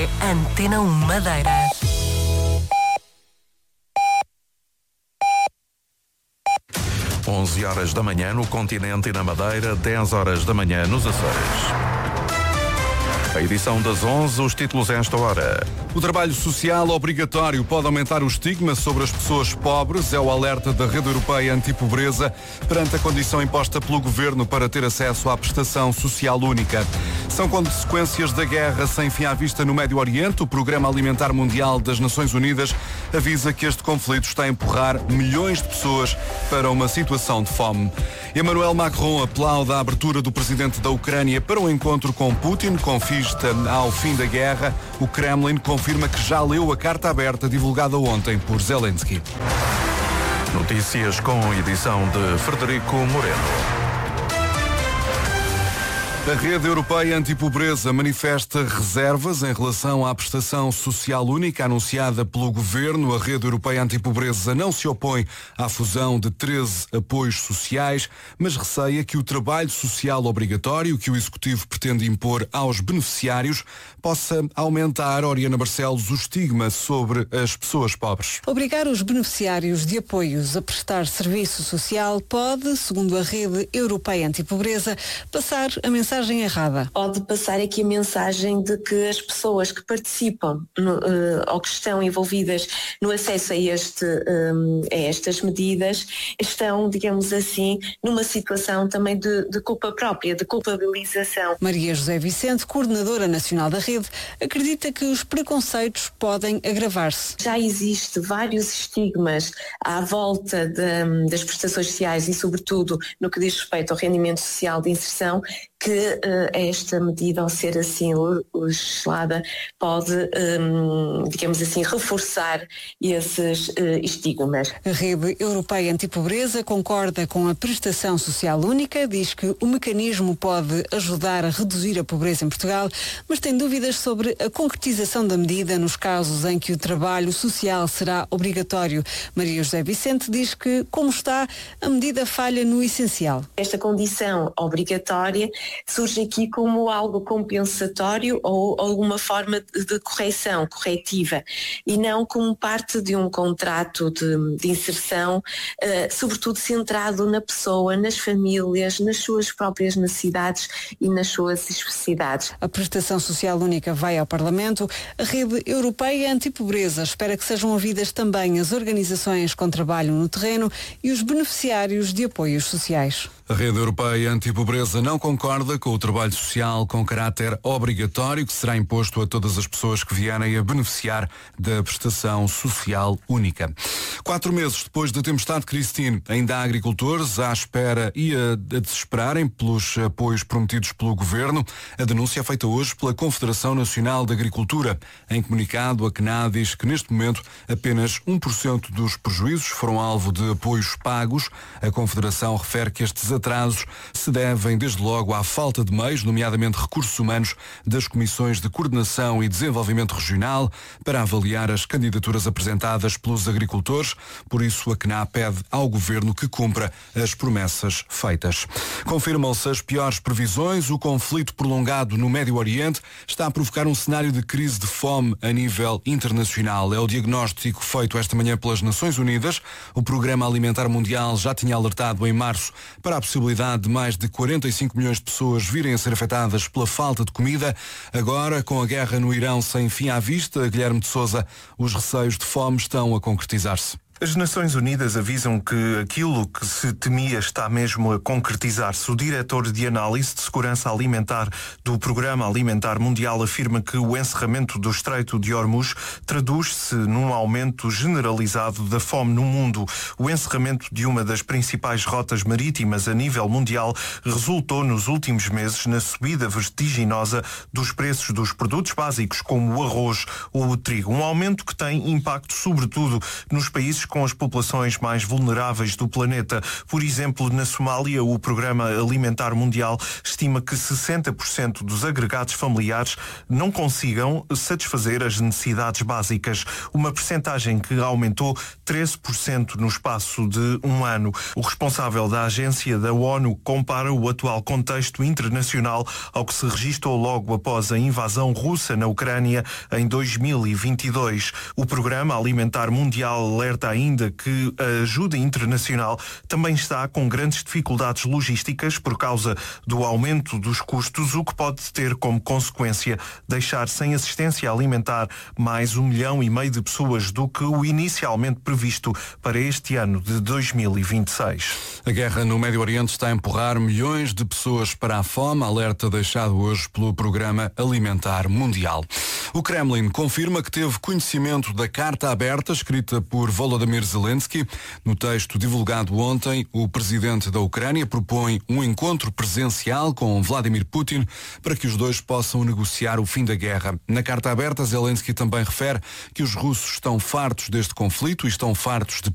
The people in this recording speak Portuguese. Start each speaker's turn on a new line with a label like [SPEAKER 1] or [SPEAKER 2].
[SPEAKER 1] Antena 1 Madeira.
[SPEAKER 2] Onze horas da manhã no continente e na Madeira, 10 horas da manhã nos Açores. A edição das 11, os títulos a esta hora.
[SPEAKER 3] O trabalho social obrigatório pode aumentar o estigma sobre as pessoas pobres, é o alerta da Rede Europeia Antipobreza perante a condição imposta pelo Governo para ter acesso à prestação social única. São consequências da guerra sem fim à vista no Médio Oriente. O Programa Alimentar Mundial das Nações Unidas avisa que este conflito está a empurrar milhões de pessoas para uma situação de fome. Emmanuel Macron aplaude a abertura do presidente da Ucrânia para um encontro com Putin, com vista ao fim da guerra. O Kremlin confirma que já leu a carta aberta divulgada ontem por Zelensky.
[SPEAKER 2] Notícias com edição de Frederico Moreno.
[SPEAKER 3] A Rede Europeia Antipobreza manifesta reservas em relação à prestação social única anunciada pelo Governo. A Rede Europeia Antipobreza não se opõe à fusão de 13 apoios sociais, mas receia que o trabalho social obrigatório que o Executivo pretende impor aos beneficiários possa aumentar, Oriana Barcelos, o estigma sobre as pessoas pobres.
[SPEAKER 4] Obrigar os beneficiários de apoios a prestar serviço social pode, segundo a Rede Europeia Antipobreza, passar a mensagem errada.
[SPEAKER 5] Pode passar aqui a mensagem de que as pessoas que participam ou que estão envolvidas no acesso a estas medidas estão, digamos assim, numa situação também de culpa própria, de culpabilização.
[SPEAKER 4] Maria José Vicente, coordenadora nacional da rede, acredita que os preconceitos podem agravar-se.
[SPEAKER 5] Já existe vários estigmas à volta das prestações sociais e, sobretudo, no que diz respeito ao rendimento social de inserção, que esta medida, ao ser assim legislada, pode, digamos assim, reforçar esses estigmas.
[SPEAKER 4] A Rede Europeia Antipobreza concorda com a prestação social única, diz que o mecanismo pode ajudar a reduzir a pobreza em Portugal, mas tem dúvidas sobre a concretização da medida nos casos em que o trabalho social será obrigatório. Maria José Vicente diz que, como está, a medida falha no essencial.
[SPEAKER 5] Esta condição obrigatória surge aqui como algo compensatório ou alguma forma de correção, corretiva, e não como parte de um contrato de inserção, sobretudo centrado na pessoa, nas famílias, nas suas próprias necessidades e nas suas especificidades.
[SPEAKER 4] A prestação social única vai ao Parlamento. A Rede Europeia Antipobreza espera que sejam ouvidas também as organizações com trabalho no terreno e os beneficiários de apoios sociais.
[SPEAKER 3] A Rede Europeia Antipobreza não concorda com o trabalho social com caráter obrigatório que será imposto a todas as pessoas que vierem a beneficiar da prestação social única. 4 meses depois da tempestade Christine, ainda há agricultores à espera e a desesperarem pelos apoios prometidos pelo Governo. A denúncia é feita hoje pela Confederação Nacional de Agricultura. Em comunicado, a CNA diz que neste momento apenas 1% dos prejuízos foram alvo de apoios pagos. A Confederação refere que estes atrasos se devem desde logo à falta de meios, nomeadamente recursos humanos, das Comissões de Coordenação e Desenvolvimento Regional para avaliar as candidaturas apresentadas pelos agricultores. Por isso, a CNA pede ao Governo que cumpra as promessas feitas. Confirmam-se as piores previsões. O conflito prolongado no Médio Oriente está a provocar um cenário de crise de fome a nível internacional. É o diagnóstico feito esta manhã pelas Nações Unidas. O Programa Alimentar Mundial já tinha alertado em março para a possibilidade de mais de 45 milhões de pessoas virem a ser afetadas pela falta de comida. Agora, com a guerra no Irão sem fim à vista, Guilherme de Sousa, os receios de fome estão a concretizar-se.
[SPEAKER 6] As Nações Unidas avisam que aquilo que se temia está mesmo a concretizar-se. O diretor de análise de segurança alimentar do Programa Alimentar Mundial afirma que o encerramento do Estreito de Hormuz traduz-se num aumento generalizado da fome no mundo. O encerramento de uma das principais rotas marítimas a nível mundial resultou nos últimos meses na subida vertiginosa dos preços dos produtos básicos como o arroz ou o trigo. Um aumento que tem impacto sobretudo nos países com as populações mais vulneráveis do planeta. Por exemplo, na Somália, o Programa Alimentar Mundial estima que 60% dos agregados familiares não consigam satisfazer as necessidades básicas, uma percentagem que aumentou 13% no espaço de um ano. O responsável da agência da ONU compara o atual contexto internacional ao que se registrou logo após a invasão russa na Ucrânia em 2022. O Programa Alimentar Mundial alerta ainda que a ajuda internacional também está com grandes dificuldades logísticas por causa do aumento dos custos, o que pode ter como consequência deixar sem assistência alimentar mais 1,5 milhão de pessoas do que o inicialmente previsto para este ano de 2026.
[SPEAKER 3] A guerra no Médio Oriente está a empurrar milhões de pessoas para a fome, alerta deixado hoje pelo Programa Alimentar Mundial. O Kremlin confirma que teve conhecimento da carta aberta escrita por Volodymyr Zelensky. No texto divulgado ontem, o presidente da Ucrânia propõe um encontro presencial com Vladimir Putin para que os dois possam negociar o fim da guerra. Na carta aberta, Zelensky também refere que os russos estão fartos deste conflito e estão fartos de